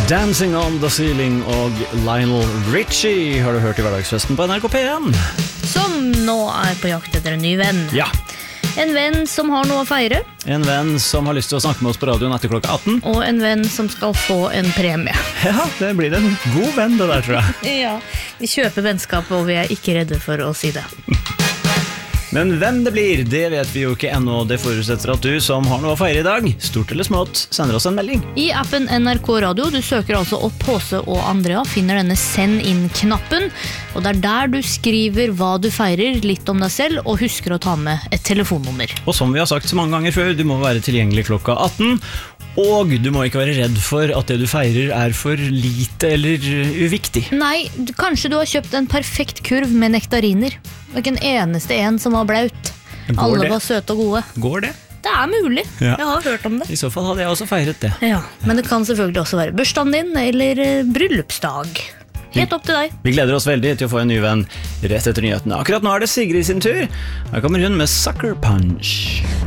Dancing on the Ceiling og Lionel Richie har du hørt i hverdagsfesten på NRK P1. Som nå er på jakt etter en ny venn. Ja. En venn som har noe å feire. En venn som har lyst til å snakke med oss på radioen etter klokka 18. Og en venn som skal få en premie. Ja, det blir en god venn det der, tror jeg. Ja, vi kjøper vennskap, og vi er ikke redde for å si det. Men hvem det blir, det vet vi jo ikke ennå. Det forutsetter at du som har noe å feire i dag, stort eller smått, sender oss en melding. I appen NRK Radio, du søker altså opp Håse og Andrea, finner denne send inn-knappen, og det er der du skriver hva du feirer, litt om deg selv, og husker å ta med et telefonnummer. Og som vi har sagt så mange ganger før, du må være tilgjengelig klokka 18, og du må ikke være redd for at det du feirer er for lite eller uviktig. Nei, kanskje du har kjøpt en perfekt kurv med nektariner. Det var ikke en eneste en som var blaut. Alle var søte og gode. Går det? Det er mulig, Ja. Jeg har hørt om det. I så fall hadde jeg også feiret det. Ja, men det kan selvfølgelig også være bursdagen din, eller bryllupsdag. Helt opp til deg. Vi gleder oss veldig til å få en ny venn rett etter nyhetene. Akkurat nå er det Sigrid sin tur. Her kommer hun med Sucker Punch.